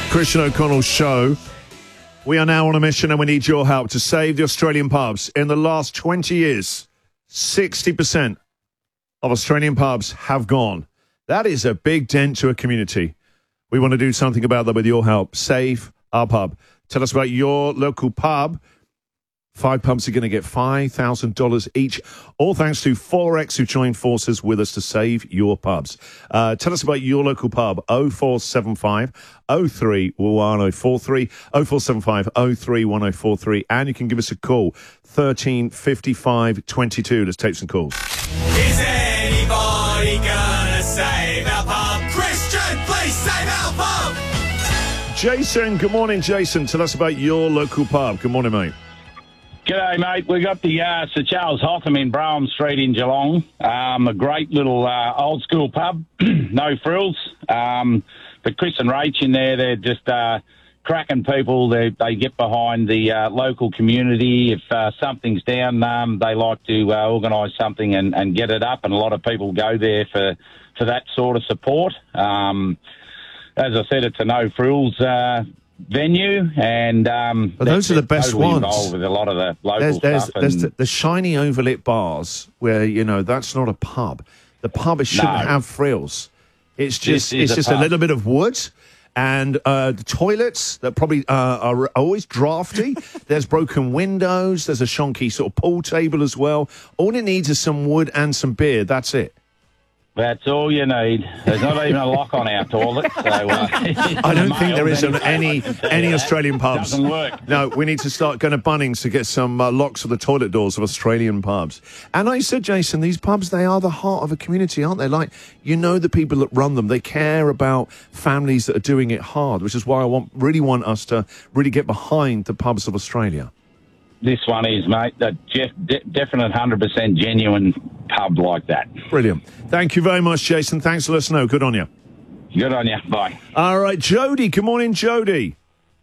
Christian O'Connell Show. We are now on a mission and we need your help to save the Australian pubs. In the last 20 years, 60% of Australian pubs have gone. That is a big dent to a community. We want to do something about that with your help. Save our pub. Tell us about your local pub. 5 pubs are going to get $5,000 each. All thanks to Forex, who joined forces with us to save your pubs. Tell us about your local pub. 0475 03 1043, 0475 03 1043, and you can give us a call. 1355 22. Let's take some calls. Is anybody gonna save our pub? Christian, please save our pub! Jason, good morning, Jason. Tell us about your local pub. Good morning, mate. G'day, mate. We got the Sir Charles Hotham in Brougham Street in Geelong. A great little old school pub, no frills. But Chris and Rach in there, they're just cracking people. They get behind the local community. If something's down, they like to organise something and get it up, and a lot of people go there for that sort of support. As I said, it's a no frills venue, and but those are the best totally ones. Involved with a lot of the local stuff. There's the shiny overlit bars where, you know, that's not a pub. The pub shouldn't have frills. It's just a little bit of wood, and the toilets that probably are always drafty. There's broken windows. There's a shonky sort of pool table as well. All it needs is some wood and some beer. That's it. That's all you need. There's not even a lock on our toilet. So, I don't think there is on any Australian pubs. Doesn't work. No, we need to start going to Bunnings to get some locks for the toilet doors of Australian pubs. And I said, Jason, these pubs, they are the heart of a community, aren't they? Like, you know, the people that run them, they care about families that are doing it hard, which is why I really want us to really get behind the pubs of Australia. This one is, mate, a definite 100% genuine pub like that. Brilliant. Thank you very much, Jason. Thanks for letting us know. Good on you. Good on you. Bye. All right, Jody. Good morning, Jody.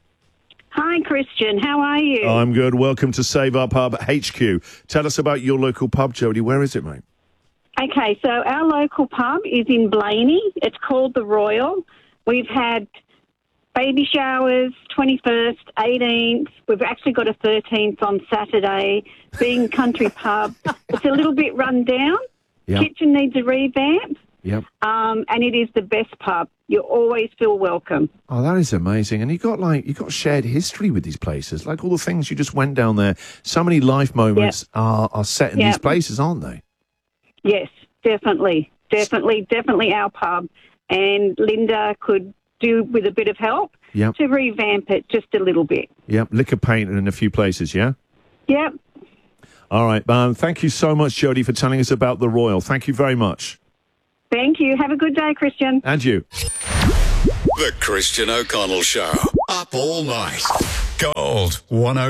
Hi, Christian. How are you? I'm good. Welcome to Save Our Pub HQ. Tell us about your local pub, Jody. Where is it, mate? Okay, so our local pub is in Blaney. It's called The Royal. We've had baby showers, 21st, 18th. We've actually got a 13th on Saturday. Being country pub, it's a little bit run down. Yep. Kitchen needs a revamp. Yep. And it is the best pub. You always feel welcome. Oh, that is amazing. And you got shared history with these places. Like all the things you just went down there. So many life moments are set in these places, aren't they? Yes, definitely. Definitely our pub. And Linda could do with a bit of help to revamp it just a little bit. Yep, liquor painting in a few places, yeah? Yep. All right, thank you so much, Jody, for telling us about the Royal. Thank you very much. Thank you. Have a good day, Christian. And you. The Christian O'Connell Show. Up all night. Gold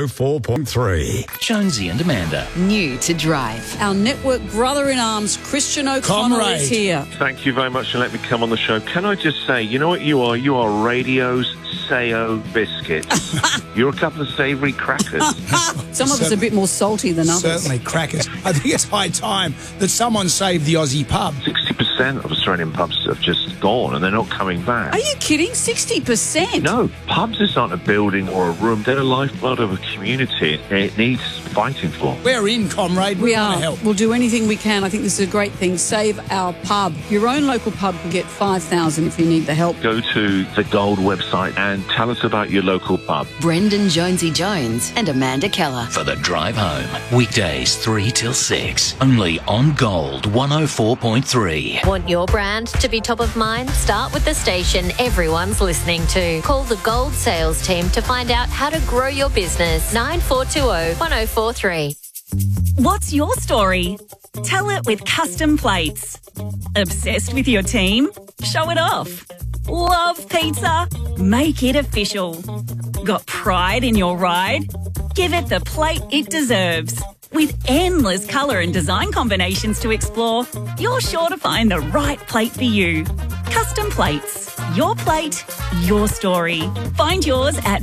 104.3. Jonesy and Amanda. New to drive. Our network brother-in-arms, Christian O'Connell, is here. Thank you very much for letting me come on the show. Can I just say, you know what you are? You are radio's Sayo biscuits. You're a couple of savoury crackers. Some of us are a bit more salty than others. Certainly crackers. I think it's high time that someone saved the Aussie pub. 60% of Australian pubs have just gone and they're not coming back. Are you kidding? 60%? No, pubs is not a building or a room. They're the lifeblood of a community. It needs fighting for. We're in, comrade. We want are. to help. We'll do anything we can. I think this is a great thing. Save our pub. Your own local pub can get $5,000 if you need the help. Go to the Gold website and tell us about your local pub. Brendan Jonesy Jones and Amanda Keller. For the drive home. Weekdays 3 till 6. Only on Gold 104.3. Want your brand to be top of mind? Start with the station everyone's listening to. Call the Gold sales team to find out how to grow your business. 9420 1043. What's your story? Tell it with Custom Plates. Obsessed with your team? Show it off. Love pizza? Make it official. Got pride in your ride? Give it the plate it deserves. With endless colour and design combinations to explore, you're sure to find the right plate for you. Custom Plates. Your plate, your story. Find yours at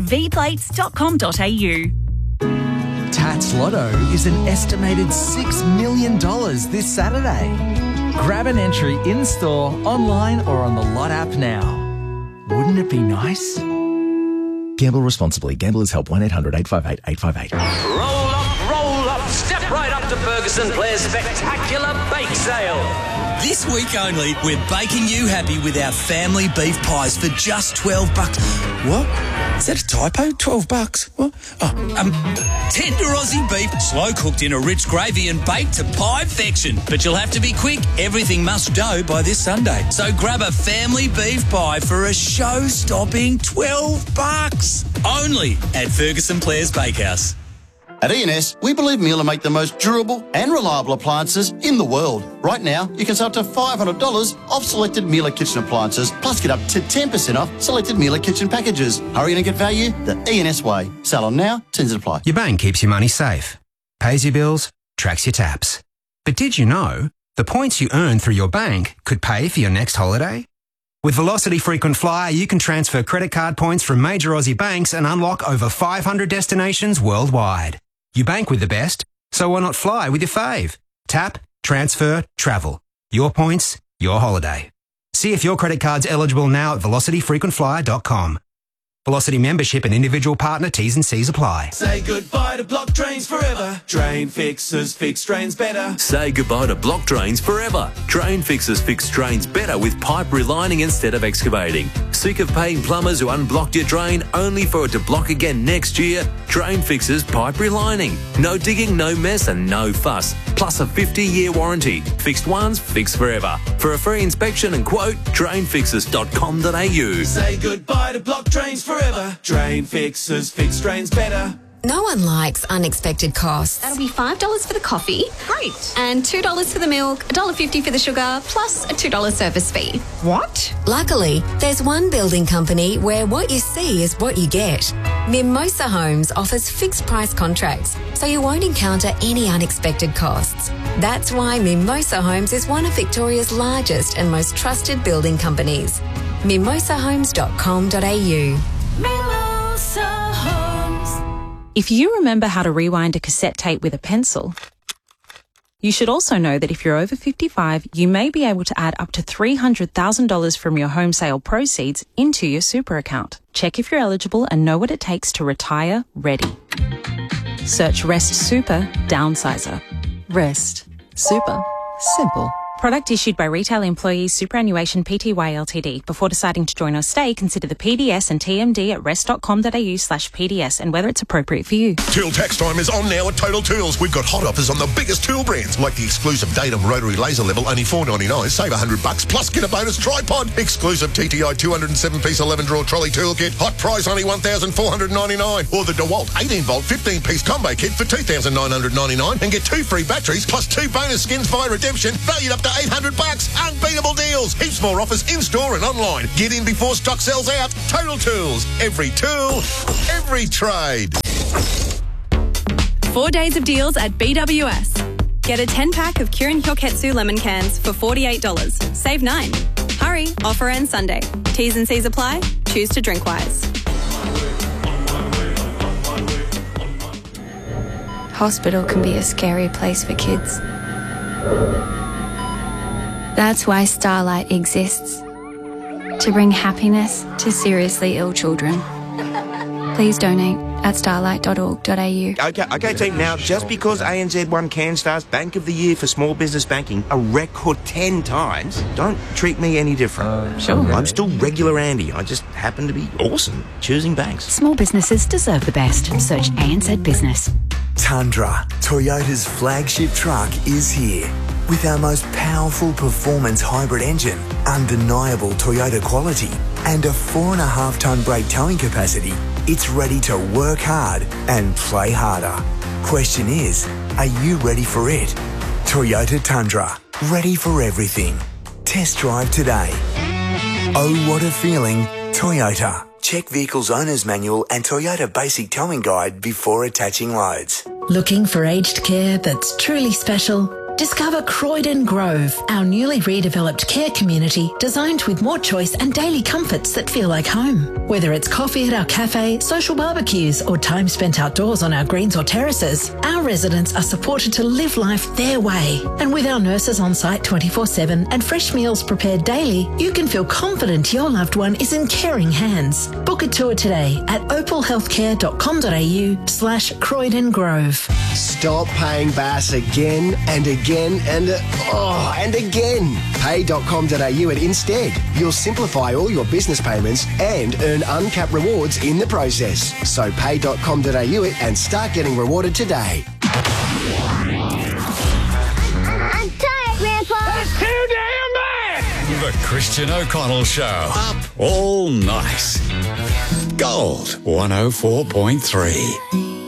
vplates.com.au. Tats Lotto is an estimated $6 million this Saturday. Grab an entry in-store, online or on the Lot app now. Wouldn't it be nice? Gamble responsibly. Gamblers Help 1-800-858-858. Roll up, step right up to Ferguson Blair's spectacular bake sale. This week only, we're baking you happy with our family beef pies for just $12. What? Is that a typo? $12? What? Tender Aussie beef, slow cooked in a rich gravy and baked to pie perfection. But you'll have to be quick. Everything must dough by this Sunday. So grab a family beef pie for a show-stopping $12. Only at Ferguson Blair's Bakehouse. At E&S, we believe Miele make the most durable and reliable appliances in the world. Right now, you can save up to $500 off selected Miele kitchen appliances, plus get up to 10% off selected Miele kitchen packages. Hurry in and get value the E&S way. Sale on now, terms apply. Your bank keeps your money safe, pays your bills, tracks your taps. But did you know the points you earn through your bank could pay for your next holiday? With Velocity Frequent Flyer, you can transfer credit card points from major Aussie banks and unlock over 500 destinations worldwide. You bank with the best, so why not fly with your fave? Tap, transfer, travel. Your points, your holiday. See if your credit card's eligible now at velocityfrequentflyer.com. Velocity membership and individual partner T's and C's apply. Say goodbye to block drains forever. Drain fixers fix drains better. Say goodbye to block drains forever. Drain fixers fix drains better with pipe relining instead of excavating. Sick of paying plumbers who unblocked your drain only for it to block again next year? Drain fixers pipe relining. No digging, no mess and no fuss. Plus a 50-year warranty. Fixed once, fixed forever. For a free inspection and quote, drainfixers.com.au. Say goodbye to block drains forever. Drain fixers fix drains better. No one likes unexpected costs. That'll be $5 for the coffee. Great. And $2 for the milk, $1.50 for the sugar, plus a $2 service fee. What? Luckily, there's one building company where what you see is what you get. Mimosa Homes offers fixed price contracts, so you won't encounter any unexpected costs. That's why Mimosa Homes is one of Victoria's largest and most trusted building companies. mimosahomes.com.au. Mimosa Homes. If you remember how to rewind a cassette tape with a pencil, you should also know that if you're over 55, you may be able to add up to $300,000 from your home sale proceeds into your super account. Check if you're eligible and know what it takes to retire ready. Search Rest Super Downsizer. Rest Super Simple. Product issued by Retail Employees Superannuation Pty Ltd. Before deciding to join or stay, consider the PDS and TMD at rest.com.au/PDS and whether it's appropriate for you. Tool tax time is on now at Total Tools. We've got hot offers on the biggest tool brands, like the exclusive Datum Rotary Laser Level, only $4.99. Save $100, plus get a bonus tripod. Exclusive TTI 207-piece 11-drawer trolley toolkit. Hot price only $1,499. Or the DeWalt 18-volt 15-piece combo kit for $2,999 and get 2 free batteries plus 2 bonus skins via redemption, valued up to $800. Unbeatable deals. Heaps more offers in-store and online. Get in before stock sells out. Total Tools. Every tool, every trade. 4 days of deals at BWS. Get a 10-pack of Kirin Hyoketsu lemon cans for $48. Save 9. Hurry, offer ends Sunday. T's and C's apply. Choose to drink wise. Hospital can be a scary place for kids. That's why Starlight exists. To bring happiness to seriously ill children. Please donate at starlight.org.au. Okay, team. Now, just because ANZ won CanStar's Bank of the Year for small business banking a record 10 times, don't treat me any different. Sure. I'm still regular Andy. I just happen to be awesome choosing banks. Small businesses deserve the best. Search ANZ Business. Tundra, Toyota's flagship truck, is here. With our most powerful performance hybrid engine, undeniable Toyota quality, and a 4.5-tonne brake towing capacity, it's ready to work hard and play harder. Question is, are you ready for it? Toyota Tundra, ready for everything. Test drive today. Oh, what a feeling, Toyota. Check Vehicle's Owner's Manual and Toyota Basic Towing Guide before attaching loads. Looking for aged care that's truly special? Discover Croydon Grove, our newly redeveloped care community designed with more choice and daily comforts that feel like home. Whether it's coffee at our cafe, social barbecues, or time spent outdoors on our greens or terraces, our residents are supported to live life their way. And with our nurses on site 24/7 and fresh meals prepared daily, you can feel confident your loved one is in caring hands. Book a tour today at opalhealthcare.com.au/Croydon Grove. Stop paying Bass again and again and again. Pay.com.au and instead. You'll simplify all your business payments and earn uncapped rewards in the process. So pay.com.au and start getting rewarded today. I'm tired, Grandpa. That's too damn bad. The Christian O'Connell Show. Up all night. Gold 104.3.